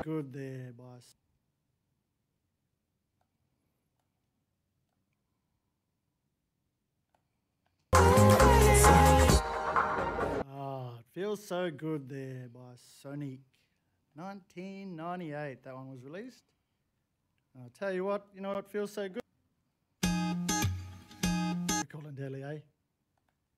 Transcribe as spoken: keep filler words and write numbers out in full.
good there, boss. Ah, it feels so good there by Sonic. nineteen ninety-eight, that one was released. I'll tell you what, you know what feels so good? Colin Daly, eh?